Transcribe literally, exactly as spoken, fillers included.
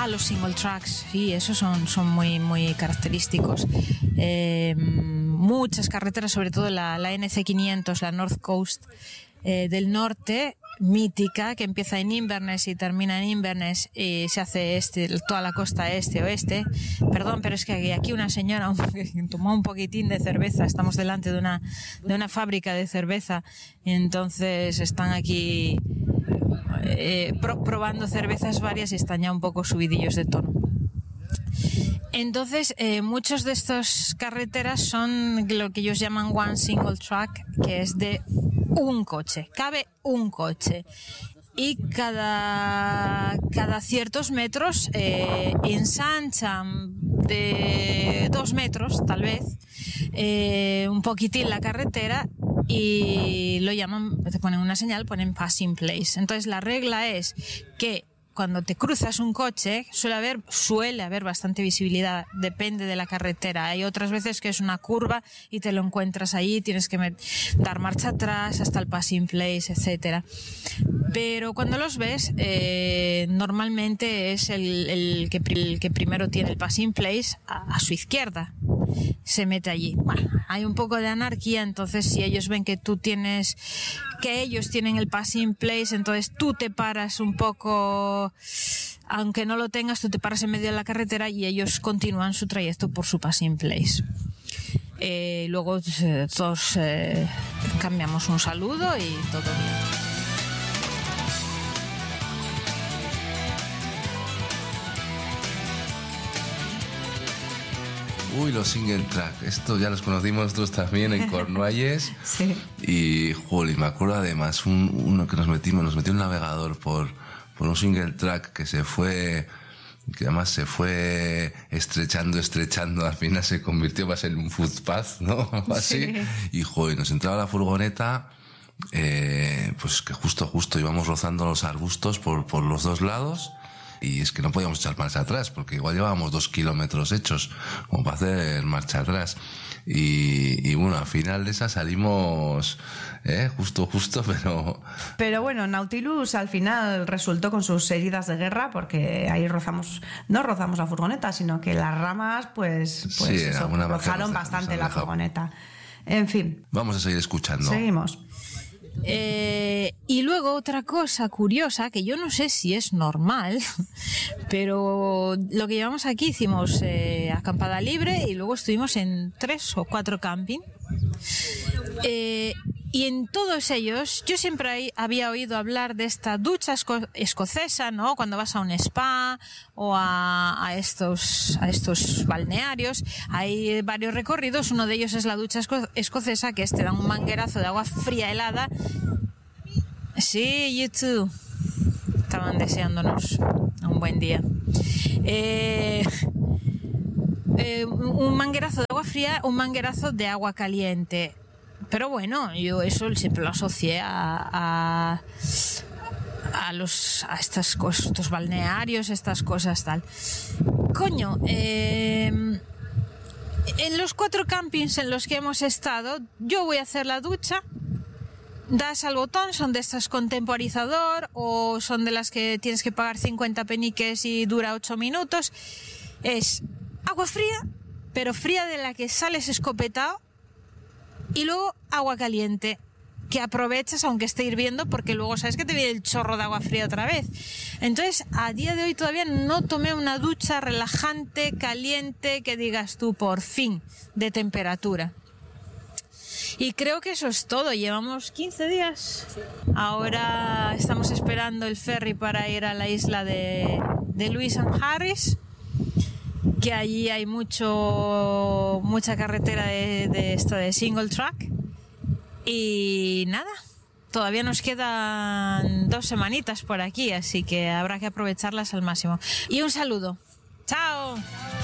Ah, los single tracks, sí, esos son, son muy, muy característicos. Eh, muchas carreteras, sobre todo la, la N C quinientos, la North Coast eh, del norte, mítica, que empieza en Inverness y termina en Inverness y se hace este, toda la costa este-oeste. Perdón, pero es que aquí una señora tomó un poquitín de cerveza, estamos delante de una, de una fábrica de cerveza, y entonces están aquí eh, pro, probando cervezas varias y están ya un poco subidillos de tono. Entonces, eh, muchos de estas carreteras son lo que ellos llaman one single track, que es de un coche, cabe un coche. Y cada, cada ciertos metros eh, ensanchan de dos metros, tal vez, eh, un poquitín la carretera y lo llaman, te ponen una señal, ponen passing place. Entonces, la regla es que cuando te cruzas un coche suele haber suele haber bastante visibilidad, depende de la carretera. Hay otras veces que es una curva y te lo encuentras ahí, tienes que met- dar marcha atrás hasta el passing place, etcétera. Pero cuando los ves, eh, normalmente es el, el, que, el que primero tiene el passing place a, a su izquierda. Se mete allí. Bueno, hay un poco de anarquía, entonces si ellos ven que tú tienes, que ellos tienen el passing place, entonces tú te paras un poco, aunque no lo tengas, tú te paras en medio de la carretera y ellos continúan su trayecto por su passing place. Eh, luego eh, todos eh, cambiamos un saludo y todo bien. Uy, los single track, esto ya los conocimos nosotros también en Cornualles. Sí. Y, joder, me acuerdo además un, uno que nos metimos, nos metió un navegador por, por un single track que se fue, que además se fue estrechando, estrechando, al final se convirtió más en un footpath, ¿no? Algo así. Sí. Y, joder, nos entraba la furgoneta, eh, pues que justo, justo íbamos rozando los arbustos por, por los dos lados. Y es que no podíamos echar marcha atrás, porque igual llevábamos dos kilómetros hechos como para hacer marcha atrás. Y, y bueno, al final de esa salimos, eh, justo, justo, pero... Pero bueno, Nautilus al final resultó con sus heridas de guerra, porque ahí rozamos, no rozamos la furgoneta, sino que las ramas, pues, pues Sí, eso, alguna vez rozaron nos bastante han la dejado. furgoneta. En fin, Vamos a seguir escuchando. seguimos. Eh, y luego otra cosa curiosa, que yo no sé si es normal, pero lo que llevamos aquí hicimos eh, acampada libre y luego estuvimos en tres o cuatro camping. Eh, y en todos ellos yo siempre hay- había oído hablar de esta ducha esco- escocesa, ¿no? Cuando vas a un spa o a, a estos a estos balnearios hay varios recorridos. Uno de ellos es la ducha esco- escocesa, que es te dan un manguerazo de agua fría helada. Sí, you too. Estaban deseándonos un buen día. Eh, eh, un manguerazo de agua fría, un manguerazo de agua caliente. Pero bueno, yo eso siempre lo asocié a, a, a los a estas cosas, estos balnearios, estas cosas tal. Coño, eh, en los cuatro campings en los que hemos estado, yo voy a hacer la ducha. Das al botón, son de estas con temporizador o son de las que tienes que pagar cincuenta peniques y dura ocho minutos. Es agua fría, pero fría de la que sales escopetado, y luego agua caliente, que aprovechas aunque esté hirviendo, porque luego sabes que te viene el chorro de agua fría otra vez. Entonces, a día de hoy todavía no tomé una ducha relajante, caliente, que digas tú, por fin, de temperatura. Y creo que eso es todo. Llevamos quince días. Ahora estamos esperando el ferry para ir a la isla de, de Lewis and Harris, que allí hay mucho mucha carretera de, de esto de single track. Y nada, todavía nos quedan dos semanitas por aquí, así que habrá que aprovecharlas al máximo. Y un saludo. ¡Chao!